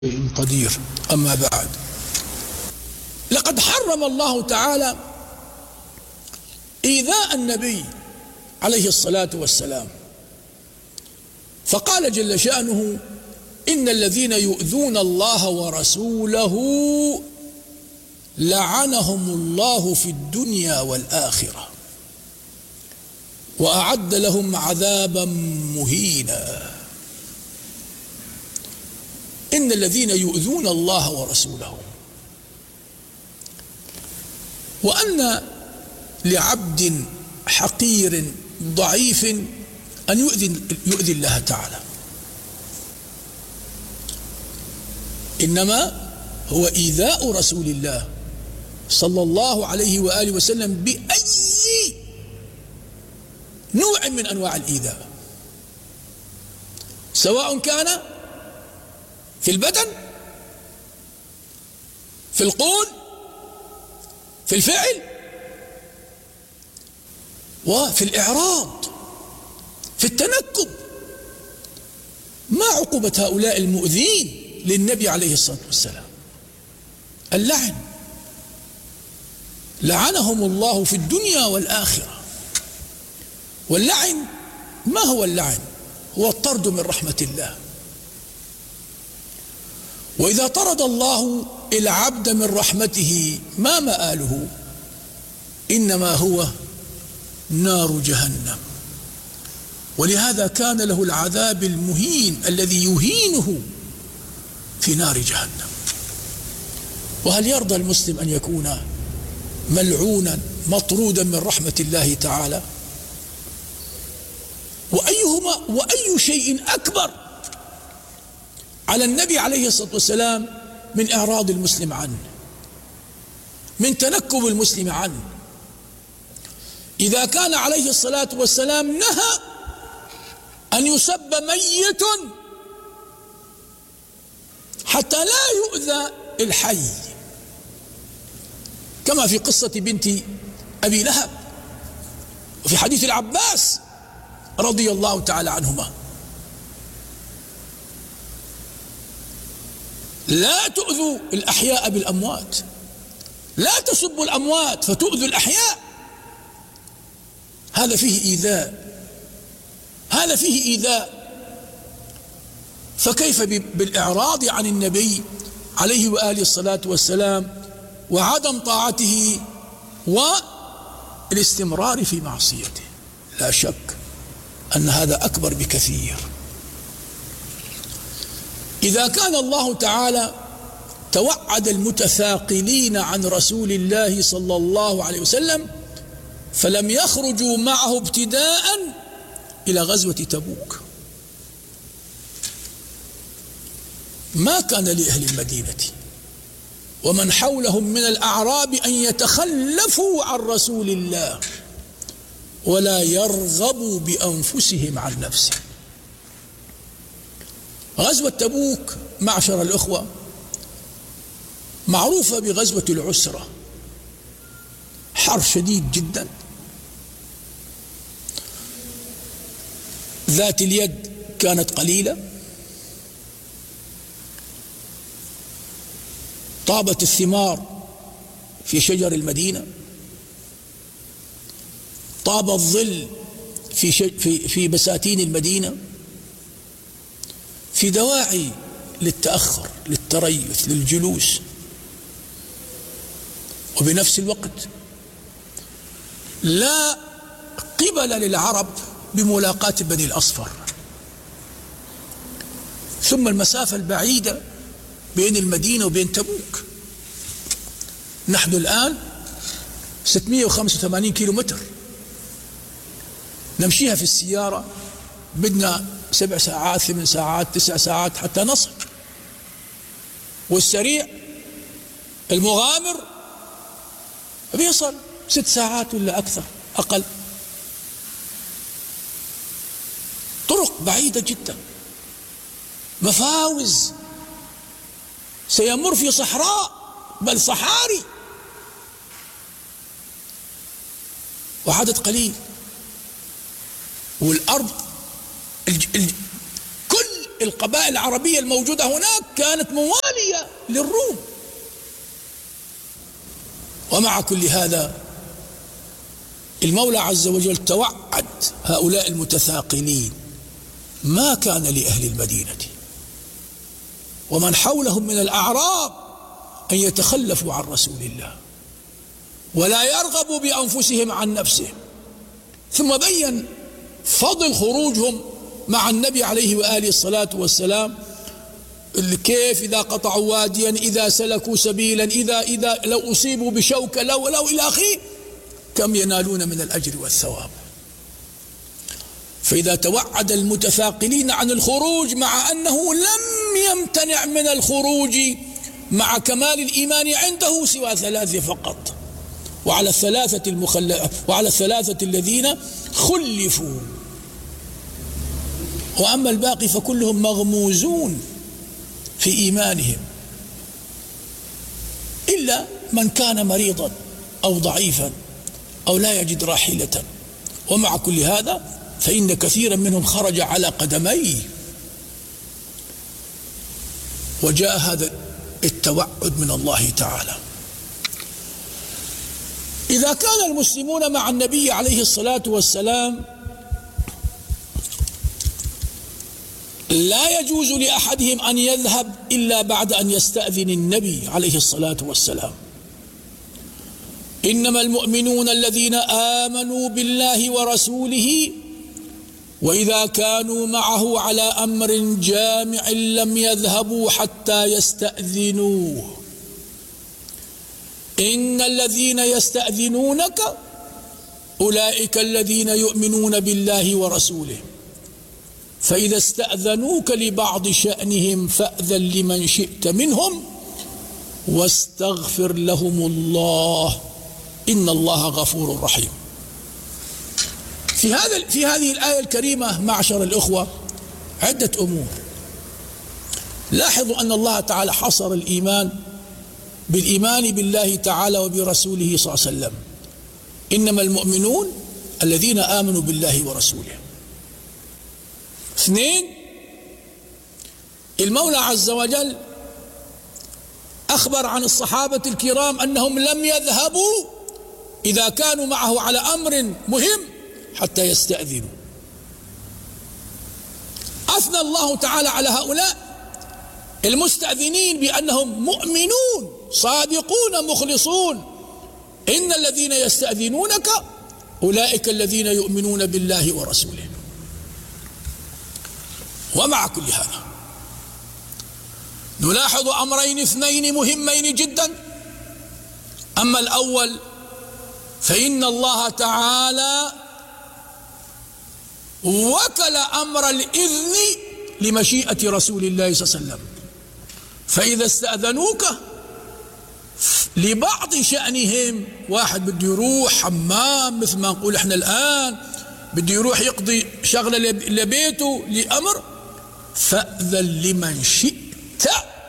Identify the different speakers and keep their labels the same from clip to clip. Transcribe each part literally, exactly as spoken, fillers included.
Speaker 1: قدير. أما بعد، لقد حرم الله تعالى إيذاء النبي عليه الصلاة والسلام، فقال جل شأنه: إن الذين يؤذون الله ورسوله لعنهم الله في الدنيا والآخرة وأعد لهم عذابا مهينا. إن الذين يؤذون الله ورسوله، وأن لعبد حقير ضعيف أن يؤذي, يؤذي الله تعالى، إنما هو إيذاء رسول الله صلى الله عليه وآله وسلم بأي نوع من أنواع الإيذاء، سواء كان في البدن، في القول، في الفعل، وفي الإعراض، في التنكب. ما عقوبة هؤلاء المؤذين للنبي عليه الصلاة والسلام؟ اللعن، لعنهم الله في الدنيا والآخرة. واللعن، ما هو اللعن؟ هو الطرد من رحمة الله. وإذا طرد الله العبد من رحمته ما مآله؟ إنما هو نار جهنم. ولهذا كان له العذاب المهين الذي يهينه في نار جهنم. وهل يرضى المسلم أن يكون ملعونا مطرودا من رحمة الله تعالى؟ وأيهما وأي شيء أكبر على النبي عليه الصلاة والسلام من إعراض المسلم عنه، من تنكب المسلم عنه؟ إذا كان عليه الصلاة والسلام نهى أن يسب ميت حتى لا يؤذى الحي، كما في قصة بنت أبي لهب وفي حديث العباس رضي الله تعالى عنهما: لا تؤذوا الأحياء بالأموات، لا تسبوا الأموات فتؤذوا الأحياء. هذا فيه إيذاء، هذا فيه إيذاء. فكيف بالإعراض عن النبي عليه وآله الصلاة والسلام وعدم طاعته والاستمرار في معصيته؟ لا شك أن هذا أكبر بكثير. إذا كان الله تعالى توعد المتثاقلين عن رسول الله صلى الله عليه وسلم فلم يخرجوا معه ابتداء إلى غزوة تبوك، ما كان لأهل المدينة ومن حولهم من الأعراب أن يتخلفوا عن رسول الله ولا يرغبوا بأنفسهم عن نفسه. غزوة تبوك معشر الأخوة معروفة بغزوة العسرة، حر شديد جدا، ذات اليد كانت قليلة، طابت الثمار في شجر المدينة، طاب الظل في في في بساتين المدينة، في دواعي للتأخر، للتريث، للجلوس. وبنفس الوقت لا قبل للعرب بملاقاة بني الأصفر، ثم المسافة البعيدة بين المدينة وبين تبوك. نحن الآن ستمئة وخمسة وثمانين كيلو متر نمشيها في السيارة، بدنا سبع ساعات، ثمان ساعات، تسع ساعات حتى نصل. والسريع المغامر بيصل ست ساعات ولا أكثر أقل. طرق بعيدة جدا، مفاوز، سيمر في صحراء بل صحاري، وعدد قليل. والأرض الج... الج... كل القبائل العربية الموجودة هناك كانت موالية للروم. ومع كل هذا المولى عز وجل توعد هؤلاء المتثاقلين: ما كان لأهل المدينة ومن حولهم من الأعراب أن يتخلفوا عن رسول الله ولا يرغبوا بأنفسهم عن نفسهم. ثم بين فضل خروجهم مع النبي عليه وآله الصلاة والسلام، كيف إذا قطعوا واديا، إذا سلكوا سبيلا، إذا إذا لو أصيبوا بشوكة، لو لو إلى آخره، كم ينالون من الأجر والثواب. فإذا توعد المتثاقلين عن الخروج مع أنه لم يمتنع من الخروج مع كمال الإيمان عنده سوى ثلاثة فقط، وعلى الثلاثة المخل... وعلى الثلاثة الذين خلفوا، وأما الباقي فكلهم مغموزون في إيمانهم إلا من كان مريضا أو ضعيفا أو لا يجد راحلة. ومع كل هذا فإن كثيرا منهم خرج على قدميه. وجاء هذا التوعد من الله تعالى: إذا كان المسلمون مع النبي عليه الصلاة والسلام لا يجوز لأحدهم أن يذهب إلا بعد أن يستأذن النبي عليه الصلاة والسلام. إنما المؤمنون الذين آمنوا بالله ورسوله وإذا كانوا معه على أمر جامع لم يذهبوا حتى يستأذنوه. إن الذين يستأذنونك أولئك الذين يؤمنون بالله ورسوله فإذا استأذنوك لبعض شأنهم فأذن لمن شئت منهم واستغفر لهم الله إن الله غفور رحيم. في هذا في هذه الآية الكريمة معشر الأخوة عدة أمور. لاحظوا أن الله تعالى حصر الإيمان بالإيمان بالله تعالى وبرسوله صلى الله عليه وسلم. إنما المؤمنون الذين آمنوا بالله ورسوله. اثنين، المولى عز وجل أخبر عن الصحابة الكرام أنهم لم يذهبوا إذا كانوا معه على أمر مهم حتى يستأذنوا. أثنى الله تعالى على هؤلاء المستأذنين بأنهم مؤمنون صادقون مخلصون. إن الذين يستأذنونك أولئك الذين يؤمنون بالله ورسوله. ومع كل هذا نلاحظ أمرين اثنين مهمين جدا. أما الأول فإن الله تعالى وكل أمر الإذن لمشيئة رسول الله صلى الله عليه وسلم. فإذا استأذنوك لبعض شأنهم، واحد بده يروح حمام مثل ما نقول احنا الآن، بده يروح يقضي شغلة لبيته لأمر، فأذن لمن شئت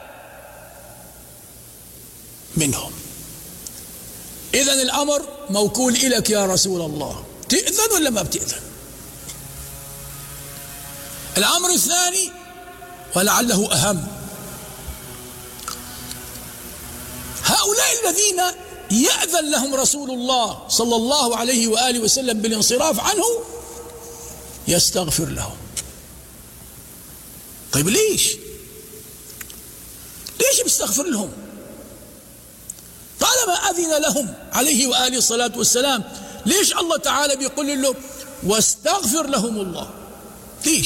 Speaker 1: منهم. إذن الأمر موكول إليك يا رسول الله، تأذن ولا ما بتأذن؟ الأمر الثاني ولعله أهم، هؤلاء الذين يأذن لهم رسول الله صلى الله عليه وآله وسلم بالانصراف عنه يستغفر لهم. طيب ليش؟ ليش بيستغفر لهم؟ طالما أذن لهم عليه وآله الصلاة والسلام، ليش الله تعالى بيقول له واستغفر لهم الله؟ ليش؟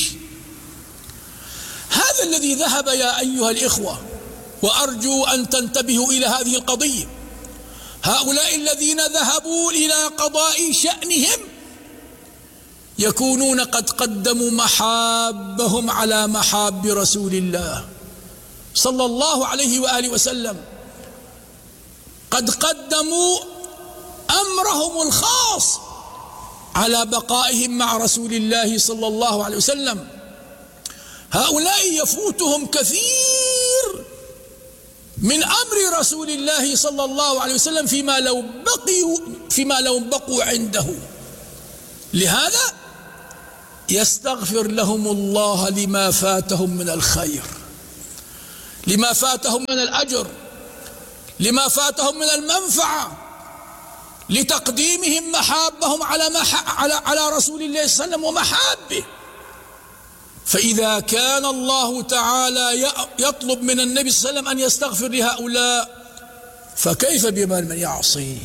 Speaker 1: هذا الذي ذهب يا أيها الإخوة، وأرجو أن تنتبهوا إلى هذه القضية. هؤلاء الذين ذهبوا إلى قضاء شأنهم يكونون قد قدموا محابهم على محاب رسول الله صلى الله عليه وآله وسلم، قد قدموا أمرهم الخاص على بقائهم مع رسول الله صلى الله عليه وسلم. هؤلاء يفوتهم كثير من أمر رسول الله صلى الله عليه وسلم فيما لو بقوا فيما لو بقوا عنده. لهذا يستغفر لهم الله لما فاتهم من الخير، لما فاتهم من الأجر، لما فاتهم من المنفعة، لتقديمهم محابهم على مح... على على رسول الله صلى الله عليه وسلم ومحابه. فإذا كان الله تعالى يطلب من النبي صلى الله عليه وسلم أن يستغفر لهؤلاء، فكيف بمن من يعصي؟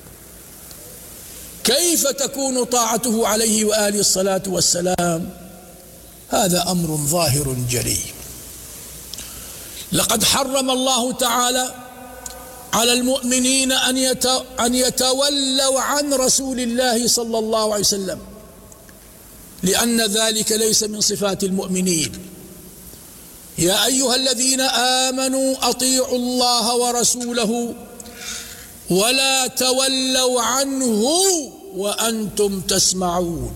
Speaker 1: كيف تكون طاعته عليه وآله الصلاة والسلام؟ هذا أمر ظاهر جلي. لقد حرم الله تعالى على المؤمنين أن يتولوا عن رسول الله صلى الله عليه وسلم، لأن ذلك ليس من صفات المؤمنين. يا أيها الذين آمنوا أطيعوا الله ورسوله ولا تولوا عنه وأنتم تسمعون،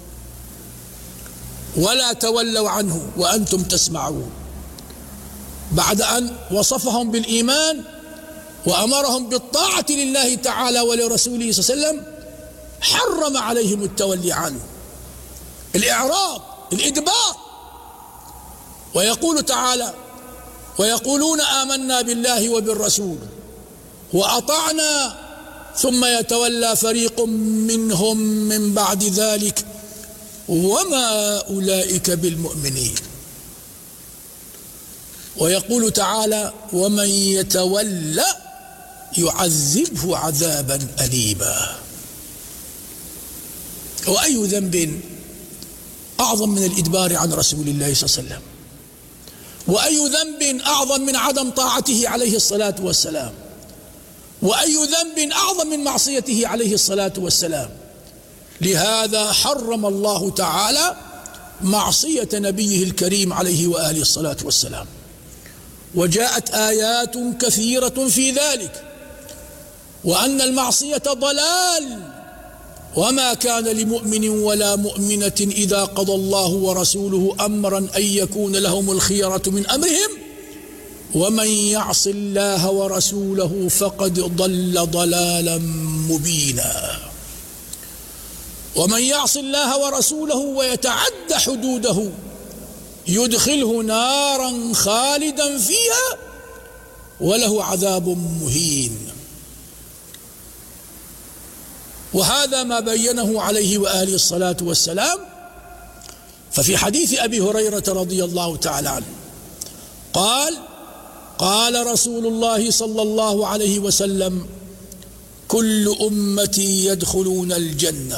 Speaker 1: ولا تولوا عنه وأنتم تسمعون. بعد أن وصفهم بالإيمان وأمرهم بالطاعة لله تعالى ولرسوله صلى الله عليه وسلم، حرم عليهم التولي عنه، الإعراض، الإدبار. ويقول تعالى: ويقولون آمنا بالله وبالرسول وأطعنا ثم يتولى فريق منهم من بعد ذلك وما أولئك بالمؤمنين. ويقول تعالى: ومن يتولى يعذبه عذابا أليما. وأي ذنب أعظم من الإدبار عن رسول الله صلى الله عليه وسلم؟ وأي ذنب أعظم من عدم طاعته عليه الصلاة والسلام؟ وأي ذنب أعظم من معصيته عليه الصلاة والسلام؟ لهذا حرم الله تعالى معصية نبيه الكريم عليه وآله الصلاة والسلام. وجاءت آيات كثيرة في ذلك، وأن المعصية ضلال، وما كان لمؤمن ولا مؤمنة إذا قضى الله ورسوله أمرا أن يكون لهم الخيرة من أمرهم ومن يعص الله ورسوله فقد ضل ضلالا مبينا. ومن يعص الله ورسوله ويتعد حدوده يدخله نارا خالدا فيها وله عذاب مهين. وهذا ما بينه عليه وآله الصلاة والسلام. ففي حديث أبي هريرة رضي الله تعالى عنه قال: قال رسول الله صلى الله عليه وسلم: كل أمتي يدخلون الجنة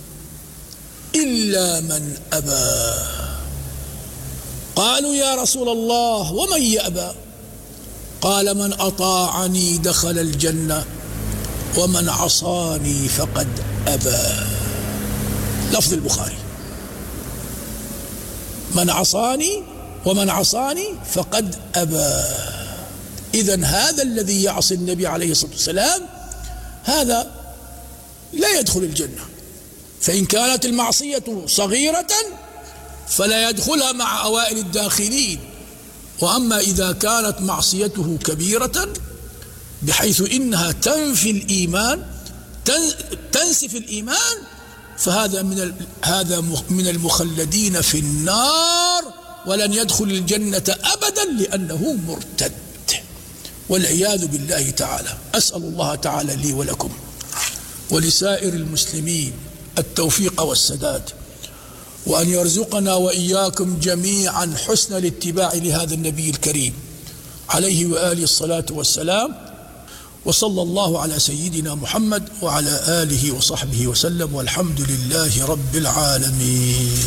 Speaker 1: إلا من أبى. قالوا: يا رسول الله ومن يأبى؟ قال: من أطاعني دخل الجنة ومن عصاني فقد أبى. لفظ البخاري: من عصاني ومن عصاني فقد أبى. إذن هذا الذي يعصي النبي عليه الصلاة والسلام هذا لا يدخل الجنة. فإن كانت المعصية صغيرة فلا يدخلها مع أوائل الداخلين، وأما إذا كانت معصيته كبيرة بحيث إنها تنفي الإيمان، تنسف الإيمان، فهذا من هذا من المخلدين في النار ولن يدخل الجنة أبدا لأنه مرتد، والعياذ بالله تعالى. أسأل الله تعالى لي ولكم ولسائر المسلمين التوفيق والسداد، وأن يرزقنا وإياكم جميعا حسن الاتباع لهذا النبي الكريم عليه وآله الصلاة والسلام. وصلى الله على سيدنا محمد وعلى آله وصحبه وسلم، والحمد لله رب العالمين.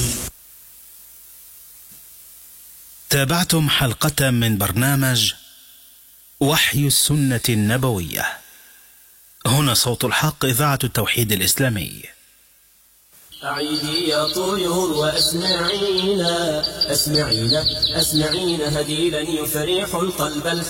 Speaker 2: تابعتم حلقة من برنامج وحي السنة النبوية. هنا صوت الحق، إذاعة التوحيد الإسلامي.
Speaker 3: أعيدي يا طيور وأسمعينا أسمعينا أسمعينا هديلا يفرح القلب الحزين.